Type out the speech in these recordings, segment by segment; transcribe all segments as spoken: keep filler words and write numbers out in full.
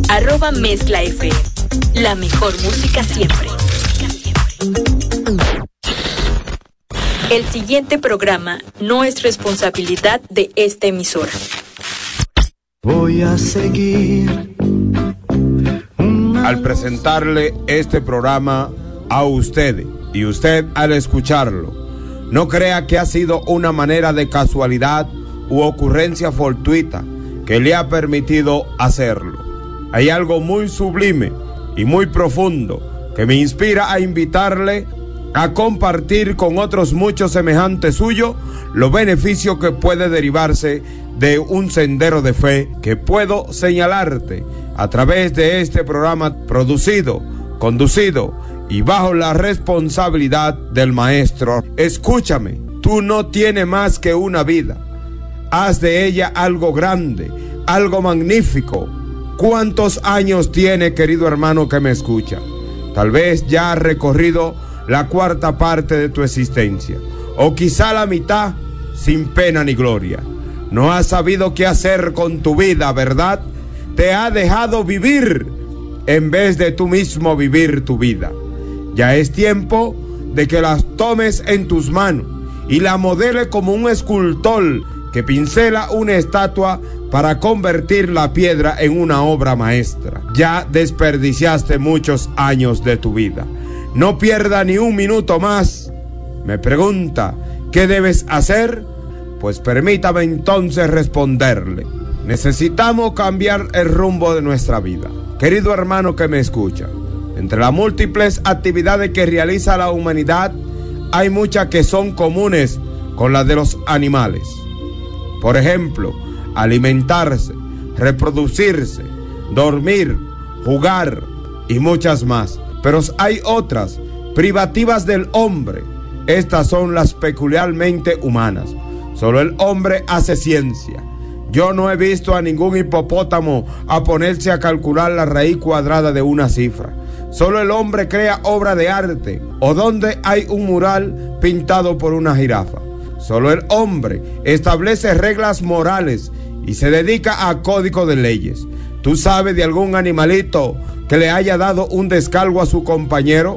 Arroba Mezcla F M. La mejor música siempre. El siguiente programa no es responsabilidad de esta emisora. Voy a seguir. Al presentarle este programa a usted y usted al escucharlo, no crea que ha sido una manera de casualidad u ocurrencia fortuita que le ha permitido hacerlo. Hay algo muy sublime y muy profundo que me inspira a invitarle a compartir con otros muchos semejantes suyos los beneficios que puede derivarse de un sendero de fe que puedo señalarte a través de este programa producido, conducido y bajo la responsabilidad del maestro. Escúchame, tú no tienes más que una vida. Haz de ella algo grande, algo magnífico. ¿Cuántos años tiene, querido hermano que me escucha? Tal vez ya has recorrido la cuarta parte de tu existencia, o quizá la mitad sin pena ni gloria. No has sabido qué hacer con tu vida, ¿verdad? Te ha dejado vivir en vez de tú mismo vivir tu vida. Ya es tiempo de que las tomes en tus manos y la modele como un escultor que pincela una estatua para convertir la piedra en una obra maestra. Ya desperdiciaste muchos años de tu vida. No pierda ni un minuto más. Me pregunta, ¿qué debes hacer? Pues permítame entonces responderle. Necesitamos cambiar el rumbo de nuestra vida. Querido hermano que me escucha, entre las múltiples actividades que realiza la humanidad, hay muchas que son comunes con las de los animales. Por ejemplo, alimentarse, reproducirse, dormir, jugar y muchas más. Pero hay otras, privativas del hombre. Estas son las peculiarmente humanas. Solo el hombre hace ciencia. Yo no he visto a ningún hipopótamo a ponerse a calcular la raíz cuadrada de una cifra. Solo el hombre crea obra de arte, o donde hay un mural pintado por una jirafa. Solo el hombre establece reglas morales y se dedica a código de leyes. ¿Tú sabes de algún animalito que le haya dado un descargo a su compañero?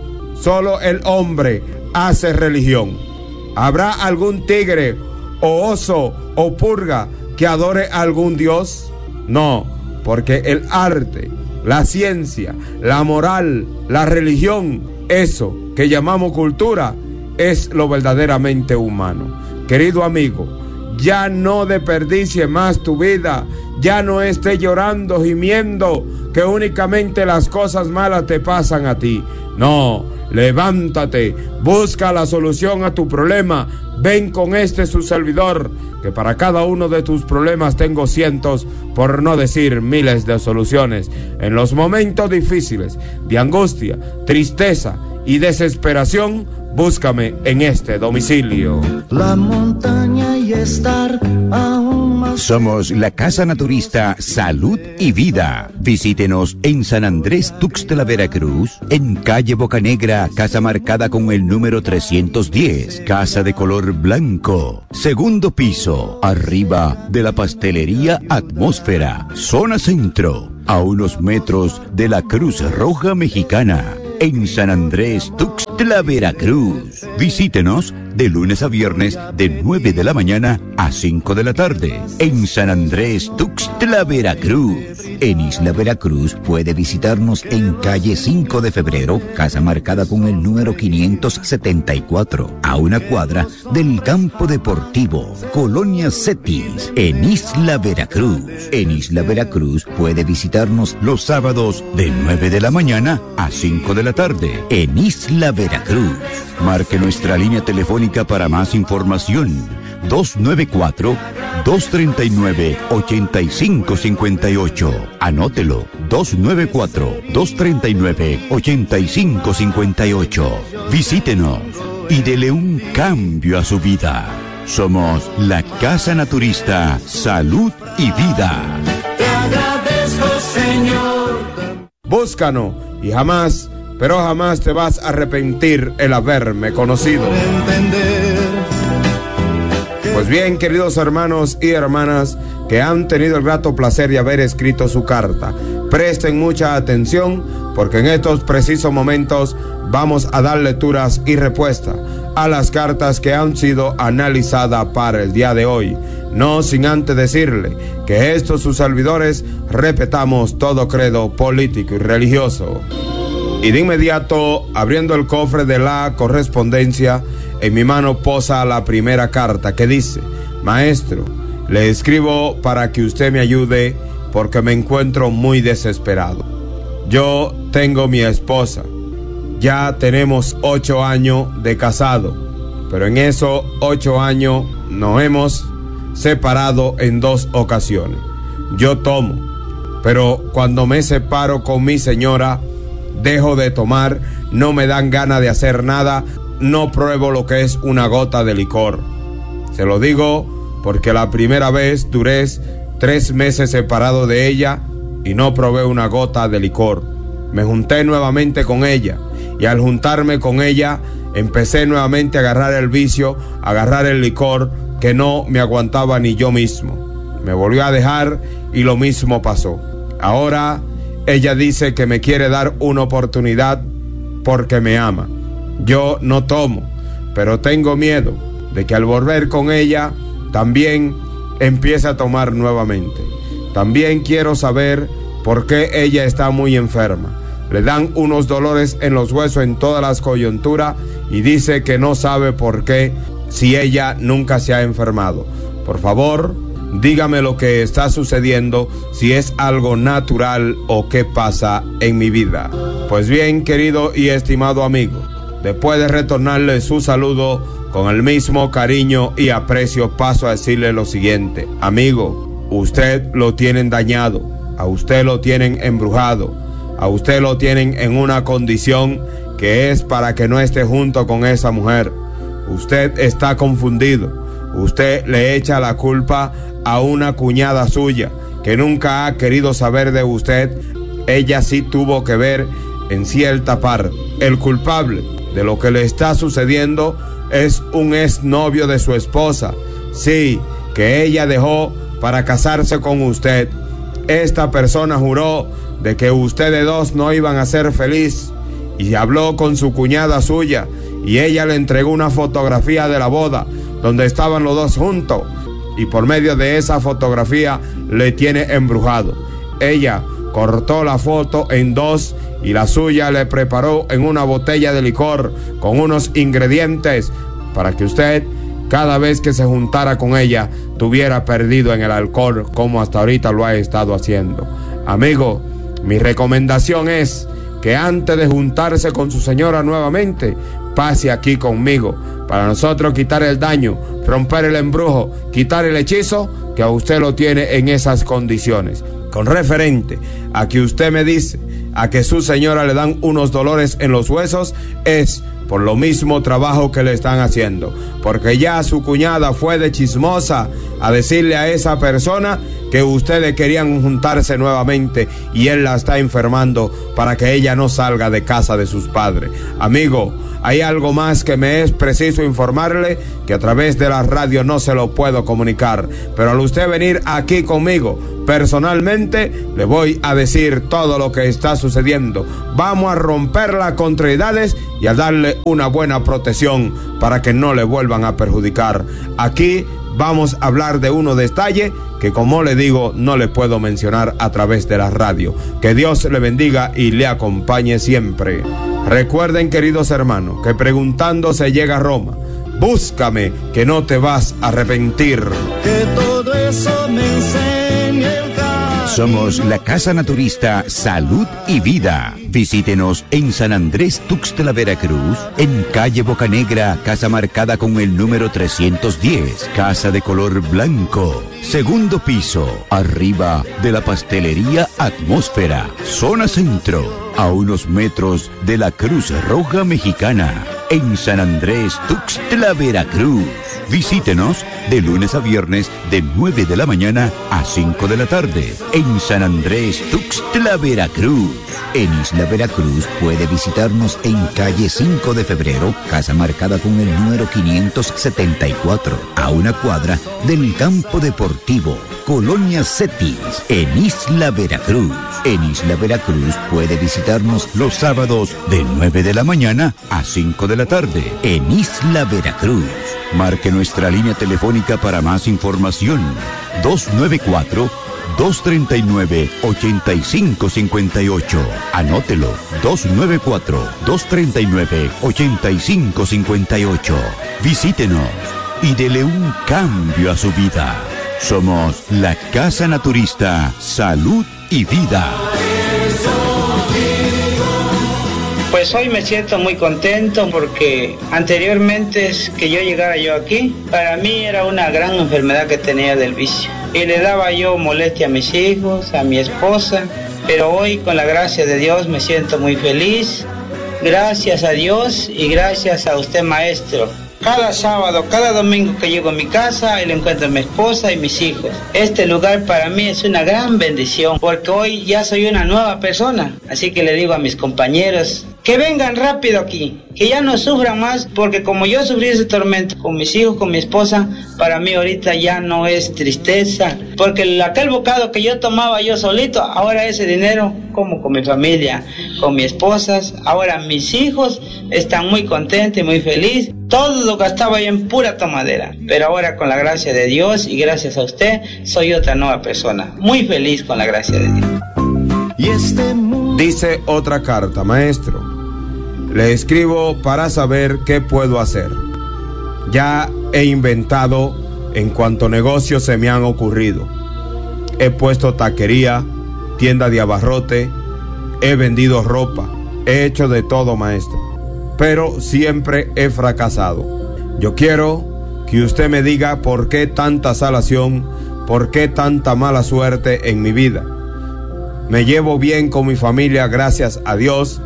Solo el hombre hace religión. ¿Habrá algún tigre o oso o purga que adore a algún dios? No, porque el arte, la ciencia, la moral, la religión, eso que llamamos cultura, es lo verdaderamente humano. Querido amigo, ya no desperdicie más tu vida. Ya no estés llorando, gimiendo, que únicamente las cosas malas te pasan a ti. No, levántate, busca la solución a tu problema. Ven con este su servidor, que para cada uno de tus problemas tengo cientos, por no decir miles de soluciones. En los momentos difíciles, de angustia, tristeza y desesperación, búscame en este domicilio. La montaña y estar aún más. Somos la Casa Naturista Salud y Vida. Visítenos en San Andrés Tuxtla, Veracruz, en calle Bocanegra, casa marcada con el número trescientos diez, casa de color blanco, segundo piso, arriba de la pastelería Atmósfera, zona centro, a unos metros de la Cruz Roja Mexicana. En San Andrés Tuxtla, Veracruz. Visítenos de lunes a viernes de nueve de la mañana a cinco de la tarde. En San Andrés Tuxtla, Veracruz. En Isla Veracruz puede visitarnos en calle cinco de febrero, casa marcada con el número quinientos setenta y cuatro, a una cuadra del campo deportivo, Colonia Cetis, en Isla Veracruz. En Isla Veracruz puede visitarnos los sábados de nueve de la mañana a cinco de la tarde, en Isla Veracruz. Marque nuestra línea telefónica para más información: dos nueve cuatro, dos tres nueve, ocho cinco cinco ocho. Anótelo: dos nueve cuatro, dos tres nueve, ocho cinco cinco ocho. Visítenos y dele un cambio a su vida. Somos la Casa Naturista Salud y Vida. Te agradezco, Señor. Búscanos y jamás, pero jamás te vas a arrepentir el haberme conocido. Pues bien, queridos hermanos y hermanas que han tenido el grato placer de haber escrito su carta, Presten mucha atención porque en estos precisos momentos vamos a dar lecturas y respuestas a las cartas que han sido analizadas para el día de hoy. No sin antes decirle que estos sus servidores respetamos todo credo político y religioso. Y de inmediato, abriendo el cofre de la correspondencia, en mi mano posa la primera carta que dice: maestro, le escribo para que usted me ayude porque me encuentro muy desesperado. Yo tengo mi esposa, ya tenemos ocho años de casado, pero en esos ocho años nos hemos separado en dos ocasiones. Yo tomo, pero cuando me separo con mi señora, dejo de tomar, no me dan ganas de hacer nada, no pruebo lo que es una gota de licor. Se lo digo porque la primera vez duré tres meses separado de ella y no probé una gota de licor. Me junté nuevamente con ella y al juntarme con ella empecé nuevamente a agarrar el vicio, a agarrar el licor que no me aguantaba ni yo mismo. Me volvió a dejar y lo mismo pasó. Ahora ella dice que me quiere dar una oportunidad porque me ama. Yo no tomo, pero tengo miedo de que al volver con ella también empiece a tomar nuevamente. También quiero saber por qué ella está muy enferma. Le dan unos dolores en los huesos, en todas las coyunturas, y dice que no sabe por qué si ella nunca se ha enfermado. Por favor, dígame lo que está sucediendo, si es algo natural o qué pasa en mi vida. Pues bien, querido y estimado amigo, después de retornarle su saludo con el mismo cariño y aprecio, paso a decirle lo siguiente: amigo, usted lo tienen dañado, a usted lo tienen embrujado, a usted lo tienen en una condición que es para que no esté junto con esa mujer. Usted está confundido, usted le echa la culpa a una cuñada suya que nunca ha querido saber de usted. Ella sí tuvo que ver en cierta parte. El culpable de lo que le está sucediendo es un exnovio de su esposa, sí, que ella dejó para casarse con usted. Esta persona juró de que ustedes dos no iban a ser felices y habló con su cuñada suya y ella le entregó una fotografía de la boda donde estaban los dos juntos y por medio de esa fotografía le tiene embrujado. Ella cortó la foto en dos y la suya le preparó en una botella de licor con unos ingredientes para que usted, cada vez que se juntara con ella, tuviera perdido en el alcohol como hasta ahorita lo ha estado haciendo. Amigo, mi recomendación es que antes de juntarse con su señora nuevamente, pase aquí conmigo para nosotros quitar el daño, romper el embrujo, quitar el hechizo que a usted lo tiene en esas condiciones. Con referente a que usted me dice a que su señora le dan unos dolores en los huesos, es por lo mismo trabajo que le están haciendo, porque ya su cuñada fue de chismosa a decirle a esa persona que ustedes querían juntarse nuevamente y él la está enfermando para que ella no salga de casa de sus padres. Amigo, hay algo más que me es preciso informarle, que a través de la radio no se lo puedo comunicar, pero al usted venir aquí conmigo personalmente, le voy a decir todo lo que está sucediendo. Vamos a romper las contrariedades y a darle una buena protección para que no le vuelvan a perjudicar. Aquí vamos a hablar de unos detalles que, como le digo, no le puedo mencionar a través de la radio. Que Dios le bendiga y le acompañe siempre. Recuerden, queridos hermanos, que preguntando se llega a Roma. Búscame, que no te vas a arrepentir. Que todo eso me enseñe el camino. Somos la Casa Naturista Salud y Vida. Visítenos en San Andrés Tuxtla, Veracruz, en calle Bocanegra, casa marcada con el número trescientos diez, casa de color blanco, segundo piso, arriba de la pastelería Atmósfera, zona centro, a unos metros de la Cruz Roja Mexicana, en San Andrés Tuxtla, Veracruz. Visítenos de lunes a viernes de nueve de la mañana a cinco de la tarde, en San Andrés Tuxtla, Veracruz. En Isla Veracruz puede visitarnos en calle cinco de febrero, casa marcada con el número quinientos setenta y cuatro, a una cuadra del campo deportivo, Colonia Cetis, en Isla Veracruz. En Isla Veracruz puede visitarnos los sábados de nueve de la mañana a cinco de la tarde, en Isla Veracruz. Marque nuestra línea telefónica para más información, dos nueve cuatro, dos tres nueve, ocho cinco cinco ocho. Anótelo, dos nueve cuatro, dos tres nueve, ocho cinco cinco ocho. Visítenos y dele un cambio a su vida. Somos la Casa Naturista Salud y Vida. Pues hoy me siento muy contento porque anteriormente que yo llegara yo aquí, para mí era una gran enfermedad que tenía del vicio. Y le daba yo molestia a mis hijos, a mi esposa, pero hoy con la gracia de Dios me siento muy feliz. Gracias a Dios y gracias a usted, maestro. Cada sábado, cada domingo que llego a mi casa, y le encuentro a mi esposa y mis hijos. Este lugar para mí es una gran bendición, porque hoy ya soy una nueva persona. Así que le digo a mis compañeros que vengan rápido aquí, que ya no sufran más, porque como yo sufrí ese tormento con mis hijos, con mi esposa, para mí ahorita ya no es tristeza, porque el, aquel bocado que yo tomaba yo solito, ahora ese dinero como con mi familia, con mis esposas, ahora mis hijos están muy contentos y muy felices. Todo lo gastaba yo en pura tomadera, pero ahora con la gracia de Dios y gracias a usted, soy otra nueva persona, muy feliz con la gracia de Dios. Y este dice otra carta, maestro. Le escribo para saber qué puedo hacer. Ya he inventado en cuanto negocios se me han ocurrido. He puesto taquería, tienda de abarrote, he vendido ropa, he hecho de todo, maestro, pero siempre he fracasado. Yo quiero que usted me diga por qué tanta salación, por qué tanta mala suerte en mi vida. Me llevo bien con mi familia, gracias a Dios,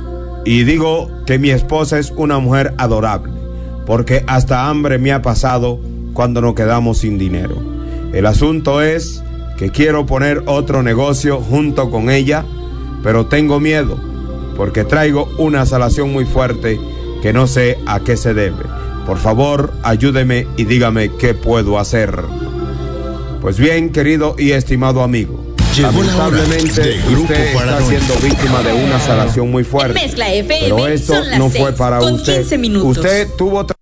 y digo que mi esposa es una mujer adorable, porque hasta hambre me ha pasado cuando nos quedamos sin dinero. El asunto es que quiero poner otro negocio junto con ella, pero tengo miedo, porque traigo una salación muy fuerte que no sé a qué se debe. Por favor, ayúdeme y dígame qué puedo hacer. Pues bien, querido y estimado amigo, lamentablemente usted está siendo víctima de una salación muy fuerte. Mezcla F M, pero esto son las no fue seis, para con usted. quince minutos. Usted tuvo